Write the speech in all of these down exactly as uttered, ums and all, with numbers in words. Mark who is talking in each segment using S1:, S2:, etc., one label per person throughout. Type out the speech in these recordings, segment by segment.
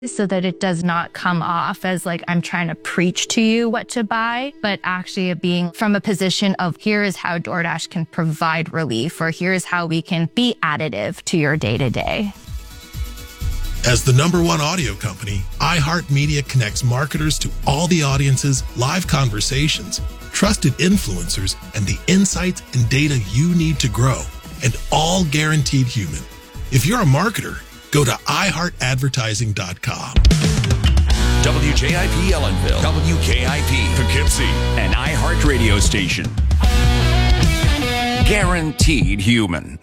S1: so that it does not come off as like I'm trying to preach to you what to buy, but actually being from a position of here is how DoorDash can provide relief, or here's how we can be additive to your day-to-day.
S2: As the number one audio company, iHeartMedia connects marketers to all the audiences, live conversations, trusted influencers, and the insights and data you need to grow, and all guaranteed human. If you're a marketer, go to i heart advertising dot com.
S3: W J I P Ellenville, W K I P Poughkeepsie, an iHeart radio station. Guaranteed human.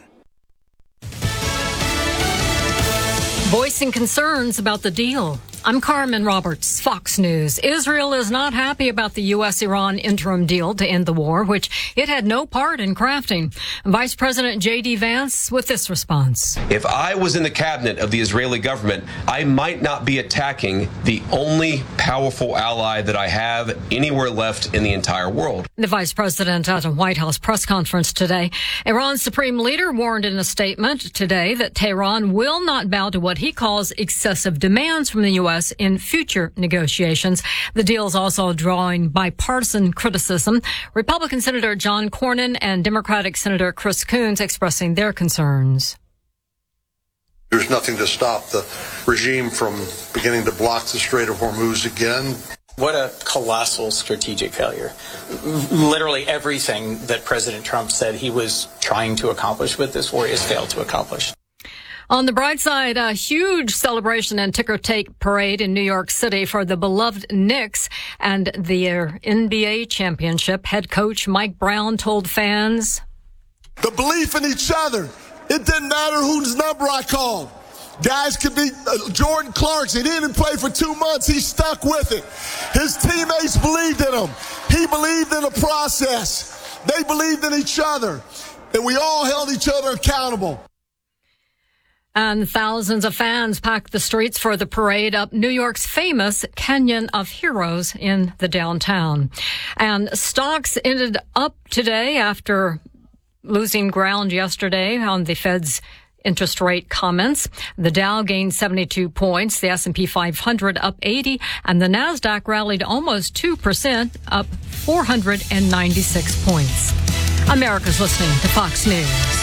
S4: Voicing concerns about the deal. I'm Carmen Roberts, Fox News. Israel is not happy about the U S Iran interim deal to end the war, which it had no part in crafting. Vice President J D Vance with this response.
S5: If I was in the cabinet of the Israeli government, I might not be attacking the only powerful ally that I have anywhere left in the entire world.
S4: The vice president at a White House press conference today. Iran's supreme leader warned in a statement today that Tehran will not bow to what he calls excessive demands from the U S in future negotiations. The deal is also drawing bipartisan criticism. Republican Senator John Cornyn and Democratic Senator Chris Coons expressing their concerns.
S6: There's nothing to stop the regime from beginning to block the Strait of Hormuz again.
S7: What a colossal strategic failure. Literally everything that President Trump said he was trying to accomplish with this war has failed to accomplish.
S4: On the bright side, a huge celebration and ticker tape parade in New York City for the beloved Knicks and their N B A championship. Head coach Mike Brown told fans,
S8: the belief in each other. It didn't matter whose number I called. Guys could be uh, Jordan Clarkson. He didn't play for two months. He stuck with it. His teammates believed in him. He believed in the process. They believed in each other. And we all held each other accountable.
S4: And thousands of fans packed the streets for the parade up New York's famous Canyon of Heroes in the downtown. And stocks ended up today after losing ground yesterday on the Fed's interest rate comments. The Dow gained seventy-two points, the S and P five hundred up eighty, and the Nasdaq rallied almost two percent, up four hundred ninety-six points. America's listening to Fox News.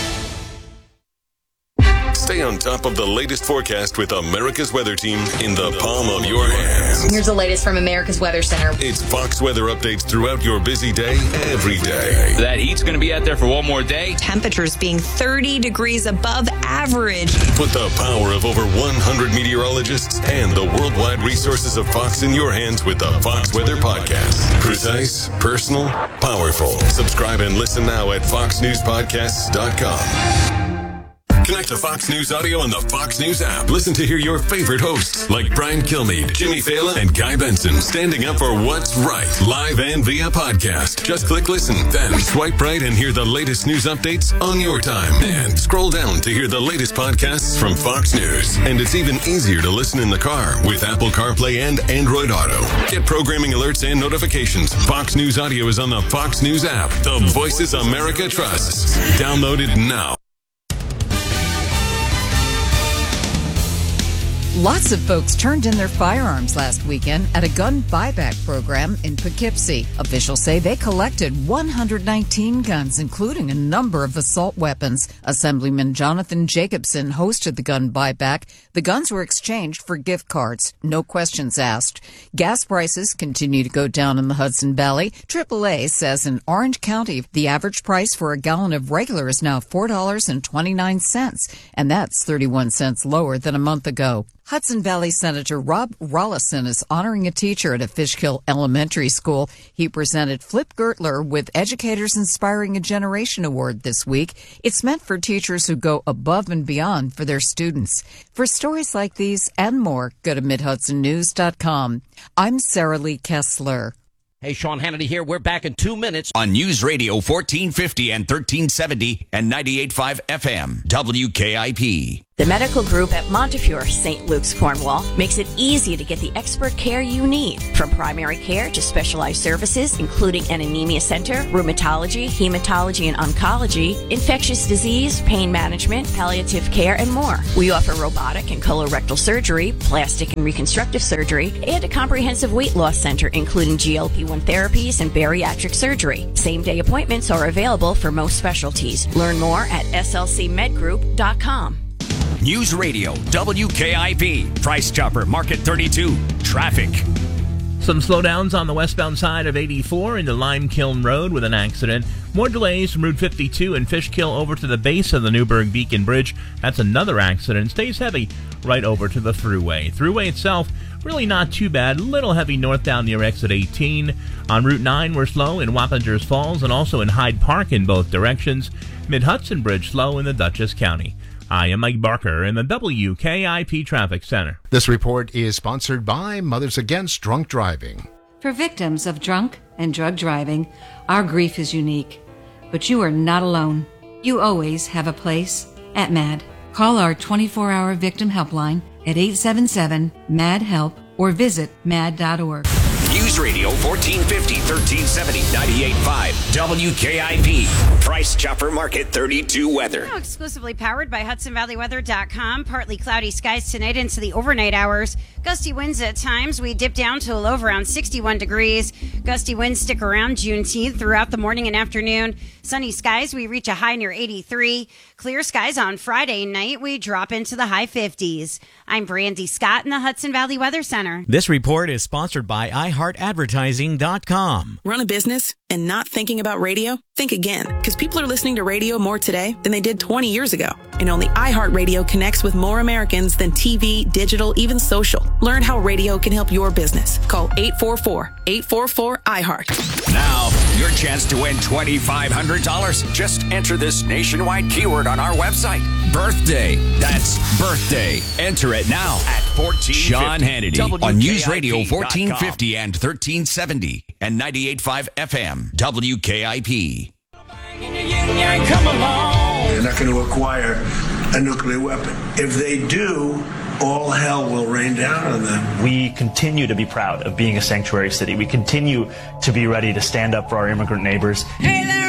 S9: Stay on top of the latest forecast with America's Weather Team in the palm of your hands.
S10: Here's the latest from America's Weather Center.
S9: It's Fox weather updates throughout your busy day, every day.
S3: That heat's going to be out there for one more day.
S10: Temperatures being thirty degrees above average.
S9: Put the power of over one hundred meteorologists and the worldwide resources of Fox in your hands with the Fox Weather Podcast. Precise, personal, powerful. Subscribe and listen now at fox news podcasts dot com. Connect to Fox News Audio on the Fox News app. Listen to hear your favorite hosts like Brian Kilmeade, Jimmy Fallon, and Guy Benson standing up for what's right, live and via podcast. Just click listen, then swipe right and hear the latest news updates on your time. And scroll down to hear the latest podcasts from Fox News. And it's even easier to listen in the car with Apple CarPlay and Android Auto. Get programming alerts and notifications. Fox News Audio is on the Fox News app. The voices America trusts. Download it now.
S11: Lots of folks turned in their firearms last weekend at a gun buyback program in Poughkeepsie. Officials say they collected one hundred nineteen guns, including a number of assault weapons. Assemblyman Jonathan Jacobson hosted the gun buyback. The guns were exchanged for gift cards. No questions asked. Gas prices continue to go down in the Hudson Valley. triple A says in Orange County, the average price for a gallon of regular is now four dollars and twenty-nine cents, and that's thirty-one cents lower than a month ago. Hudson Valley Senator Rob Rollison is honoring a teacher at a Fishkill Elementary School. He presented Flip Gertler with Educators Inspiring a Generation Award this week. It's meant for teachers who go above and beyond for their students. For stories like these and more, go to mid hudson news dot com. I'm Sarah Lee Kessler.
S12: Hey, Sean Hannity here. We're back in two minutes.
S3: On News Radio fourteen fifty and thirteen seventy and ninety-eight point five F M, W K I P.
S13: The medical group at Montefiore Saint Luke's, Cornwall, makes it easy to get the expert care you need. From primary care to specialized services, including an anemia center, rheumatology, hematology and oncology, infectious disease, pain management, palliative care, and more. We offer robotic and colorectal surgery, plastic and reconstructive surgery, and a comprehensive weight loss center, including G L P one therapies and bariatric surgery. Same-day appointments are available for most specialties. Learn more at S L C med group dot com.
S3: News Radio, W K I P, Price Chopper, Market thirty-two, traffic.
S14: Some slowdowns on the westbound side of eighty-four into Lime Kiln Road with an accident. More delays from Route fifty-two and Fishkill over to the base of the Newburgh Beacon Bridge. That's another accident. Stays heavy right over to the Thruway. Thruway itself, really not too bad. Little heavy northbound near exit eighteen. On Route nine, we're slow in Wappingers Falls and also in Hyde Park in both directions. Mid-Hudson Bridge slow in the Dutchess County. I am Mike Barker in the W K I P Traffic Center.
S15: This report is sponsored by Mothers Against Drunk Driving.
S16: For victims of drunk and drug driving, our grief is unique. But you are not alone. You always have a place at MAD. Call our twenty-four hour victim helpline at eight seven seven, M A D, HELP or visit mad dot org.
S3: News Radio fourteen fifty, thirteen seventy, ninety-eight point five, W K I P, Price Chopper Market thirty-two weather.
S17: Now exclusively powered by Hudson Valley Weather dot com. Partly cloudy skies tonight into the overnight hours. Gusty winds at times. We dip down to a low of around sixty-one degrees. Gusty winds stick around Juneteenth throughout the morning and afternoon. Sunny skies, we reach a high near eighty-three. Clear skies on Friday night, we drop into the high fifties. I'm Brandy Scott in the Hudson Valley Weather Center.
S18: This report is sponsored by i heart advertising dot com.
S19: Run a business and not thinking about radio? Think again, because people are listening to radio more today than they did twenty years ago. And only iHeartRadio connects with more Americans than T V, digital, even social. Learn how radio can help your business. Call eight four four, eight four four, I heart.
S3: Now, your chance to win twenty-five hundred dollars. Just enter this nationwide keyword on our website. Birthday. That's birthday. Enter it now at fourteen fifty. Sean Hannity on News Radio fourteen fifty and thirteen seventy and ninety-eight point five F M. W K I P.
S20: They're not going to acquire a nuclear weapon. If they do, all hell will rain down on them.
S21: We continue to be proud of being a sanctuary city. We continue to be ready to stand up for our immigrant neighbors. Hey there!